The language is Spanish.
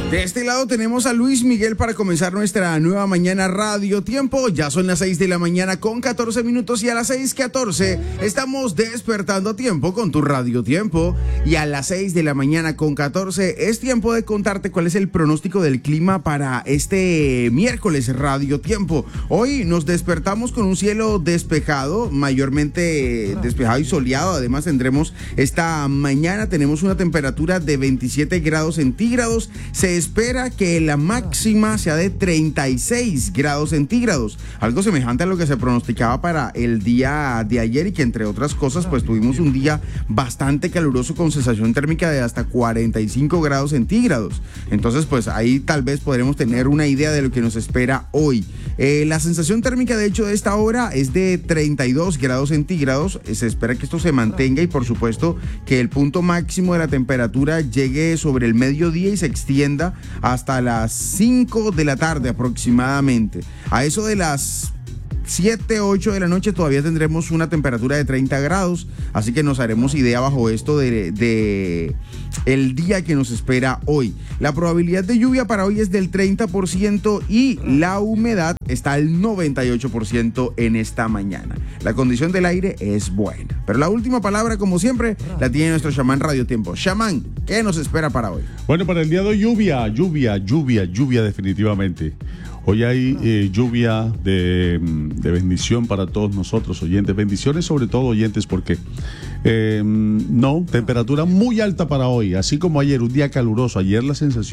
De este lado tenemos a Luis Miguel para comenzar nuestra nueva mañana Radio Tiempo. Ya son las 6 de la mañana con 14 minutos y a las 6:14 estamos despertando a tiempo con tu Radio Tiempo. Y a las 6 de la mañana con 14 es tiempo de contarte cuál es el pronóstico del clima para este miércoles Radio Tiempo. Hoy nos despertamos con un cielo despejado, mayormente despejado y soleado. Además tendremos esta mañana, tenemos una temperatura de 27 grados centígrados. Se espera que la máxima sea de 36 grados centígrados, algo semejante a lo que se pronosticaba para el día de ayer y que entre otras cosas pues tuvimos un día bastante caluroso con sensación térmica de hasta 45 grados centígrados. Entonces pues ahí tal vez podremos tener una idea de lo que nos espera hoy. La sensación térmica de hecho de esta hora es de 32 grados centígrados. Se espera que esto se mantenga y por supuesto que el punto máximo de la temperatura llegue sobre el mediodía y se extienda hasta las 5 de la tarde aproximadamente. A eso de las 7, 8 de la noche todavía tendremos una temperatura de 30 grados, así que nos haremos idea bajo esto de el día que nos espera hoy. La probabilidad de lluvia para hoy es del 30% y la humedad está al 98% en esta mañana. La condición del aire es buena, pero la última palabra, como siempre, la tiene nuestro chamán Radio Tiempo. Chamán, ¿qué nos espera para hoy? Bueno, para el día de hoy lluvia definitivamente. Hoy hay lluvia de bendición para todos nosotros, oyentes. Bendiciones sobre todo, oyentes, porque temperatura muy alta para hoy. Así como ayer, un día caluroso. Ayer la sensación